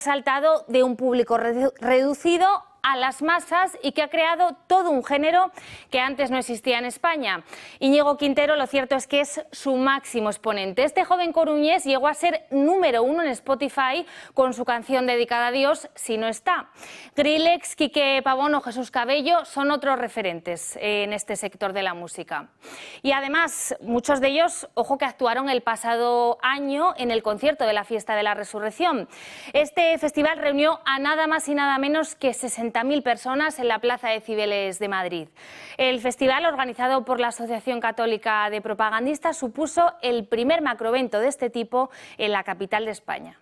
saltado de un público reducido a las masas y que ha creado todo un género que antes no existía en España. Íñigo Quintero, lo cierto es que es su máximo exponente. Este joven coruñés llegó a ser número 1 en Spotify con su canción dedicada a Dios, Si no está. Skrillex, Quique Pavón o Jesús Cabello son otros referentes en este sector de la música. Y además, muchos de ellos, ojo, que actuaron el pasado año en el concierto de la Fiesta de la Resurrección. Este festival reunió a nada más y nada menos que 60.000 personas en la Plaza de Cibeles de Madrid. El festival, organizado por la Asociación Católica de Propagandistas, supuso el primer macroevento de este tipo en la capital de España.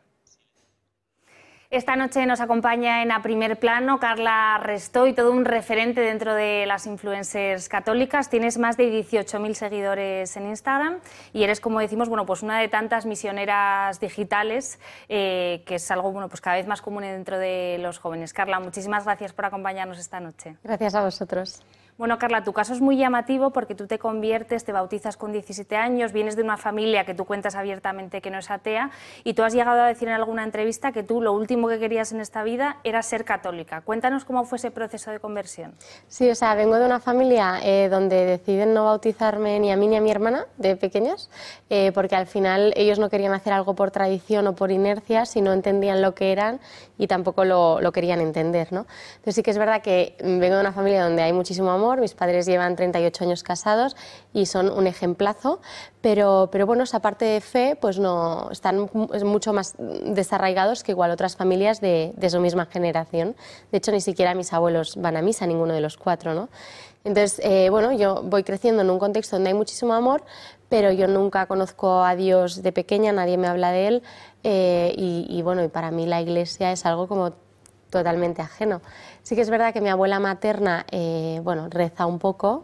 Esta noche nos acompaña en A Primer Plano Carla Restoy, todo un referente dentro de las influencers católicas. Tienes más de 18.000 seguidores en Instagram y eres, como decimos, bueno, pues una de tantas misioneras digitales, que es algo, bueno, pues cada vez más común dentro de los jóvenes. Carla, muchísimas gracias por acompañarnos esta noche. Gracias a vosotros. Bueno, Carla, tu caso es muy llamativo porque tú te conviertes, te bautizas con 17 años, vienes de una familia que tú cuentas abiertamente que no es atea y tú has llegado a decir en alguna entrevista que tú lo último que querías en esta vida era ser católica. Cuéntanos cómo fue ese proceso de conversión. Sí, o sea, vengo de una familia donde deciden no bautizarme ni a mí ni a mi hermana de pequeños, porque al final ellos no querían hacer algo por tradición o por inercia, si no entendían lo que eran y tampoco lo querían entender, ¿no? Entonces sí que es verdad que vengo de una familia donde hay muchísimo amor. Mis padres llevan 38 años casados y son un ejemplazo, pero bueno, esa parte de fe pues no están mucho más desarraigados que igual otras familias de su misma generación. De hecho, ni siquiera mis abuelos van a misa, ninguno de los cuatro, ¿no? Entonces, bueno, yo voy creciendo en un contexto donde hay muchísimo amor, pero yo nunca conozco a Dios de pequeña, nadie me habla de él, y bueno, y para mí la Iglesia es algo como totalmente ajeno. Sí que es verdad que mi abuela materna, bueno, rezaba un poco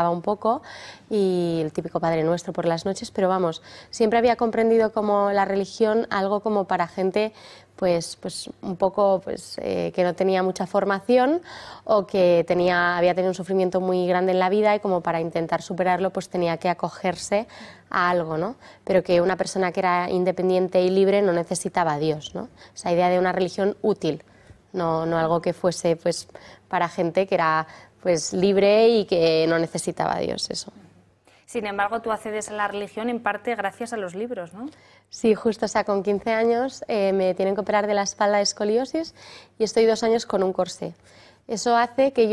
y el típico Padre Nuestro por las noches, pero vamos, siempre había comprendido como la religión algo como para gente pues un poco que no tenía mucha formación o que había tenido un sufrimiento muy grande en la vida y como para intentar superarlo pues tenía que acogerse a algo, ¿no? Pero que una persona que era independiente y libre no necesitaba a Dios, ¿no? Esa idea de una religión útil. No algo que fuese pues para gente que era pues libre y que no necesitaba a Dios, eso. Sin embargo, tú accedes a la religión en parte gracias a los libros, ¿no? Sí, justo, o sea, con 15 años me tienen que operar de la espalda de escoliosis y estoy 2 años con un corsé. Eso hace que yo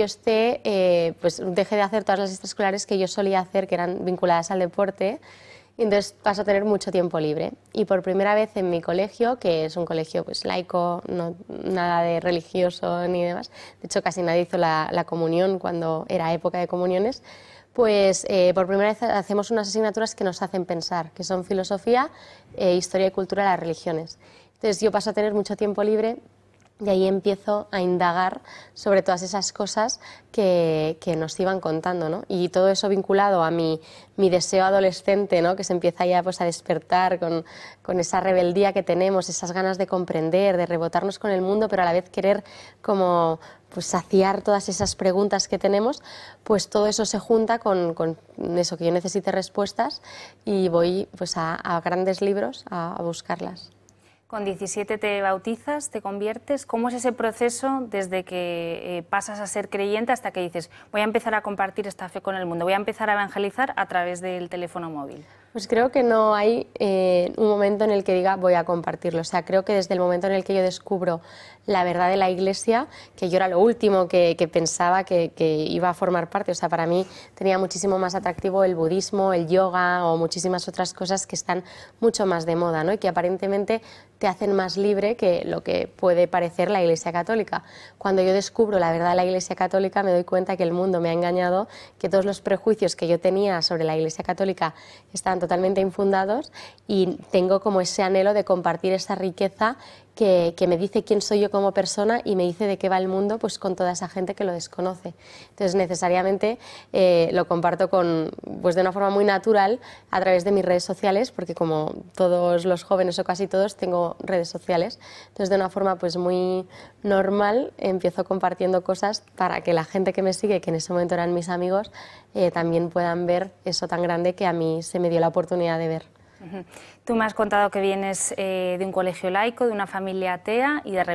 pues deje de hacer todas las extraescolares que yo solía hacer, que eran vinculadas al deporte. Y entonces paso a tener mucho tiempo libre. Y por primera vez en mi colegio, que es un colegio pues laico, no, nada de religioso ni demás, de hecho casi nadie hizo la comunión cuando era época de comuniones, pues por primera vez hacemos unas asignaturas que nos hacen pensar, que son filosofía, historia y cultura de las religiones. Entonces yo paso a tener mucho tiempo libre. Y ahí empiezo a indagar sobre todas esas cosas que nos iban contando, ¿no? Y todo eso vinculado a mi deseo adolescente, ¿no? Que se empieza ya pues, a despertar con esa rebeldía que tenemos, esas ganas de comprender, de rebotarnos con el mundo, pero a la vez querer como pues, saciar todas esas preguntas que tenemos, pues todo eso se junta con eso, que yo necesite respuestas y voy pues, a grandes libros a buscarlas. Con 17 te bautizas, te conviertes. ¿Cómo es ese proceso desde que pasas a ser creyente hasta que dices voy a empezar a compartir esta fe con el mundo, voy a empezar a evangelizar a través del teléfono móvil? Pues creo que no hay un momento en el que diga voy a compartirlo. O sea, creo que desde el momento en el que yo descubro la verdad de la Iglesia, que yo era lo último que pensaba que iba a formar parte. O sea, para mí tenía muchísimo más atractivo el budismo, el yoga o muchísimas otras cosas que están mucho más de moda, ¿no? Y que aparentemente te hacen más libre que lo que puede parecer la Iglesia Católica. Cuando yo descubro la verdad de la Iglesia Católica me doy cuenta que el mundo me ha engañado, que todos los prejuicios que yo tenía sobre la Iglesia Católica estaban totalmente infundados y tengo como ese anhelo de compartir esa riqueza que me dice quién soy yo como persona y me dice de qué va el mundo pues con toda esa gente que lo desconoce. Entonces necesariamente lo comparto pues de una forma muy natural a través de mis redes sociales, porque como todos los jóvenes o casi todos tengo redes sociales, entonces de una forma pues muy normal empiezo compartiendo cosas para que la gente que me sigue, que en ese momento eran mis amigos, también puedan ver eso tan grande que a mí se me dio la oportunidad de ver. Tú me has contado que vienes de un colegio laico, de una familia atea y de